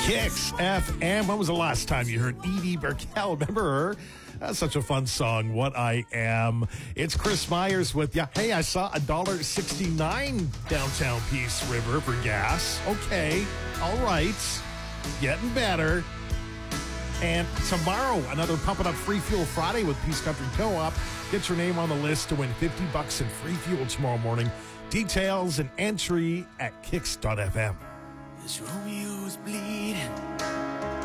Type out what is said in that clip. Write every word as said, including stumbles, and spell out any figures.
Kicks F M. When was the last time you heard Edie Brickell? Remember her? That's such a fun song, What I Am. It's Chris Myers with ya. Hey, I saw a one dollar sixty-nine downtown Peace River for gas. Okay, all right. Getting better. And tomorrow, another Pump It Up Free Fuel Friday with Peace Country Co-op. Get your name on the list to win fifty bucks in free fuel tomorrow morning. Details and entry at kicks dot f m. As Romeo's bleeding